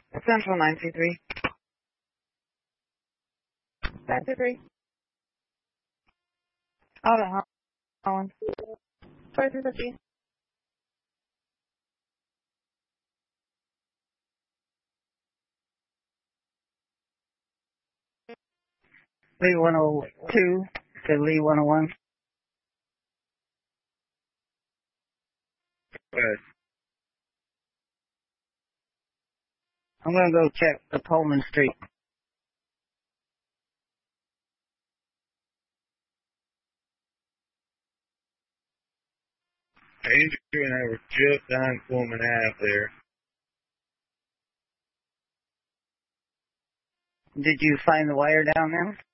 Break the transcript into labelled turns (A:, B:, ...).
A: Central 923. 923. Out of Holland. 2350. Lee 102 to Lee 101.
B: Good.
A: I'm going to go check the Pullman Street.
B: Andrew and I were just on Pullman Ave there.
A: Did you find the wire down there?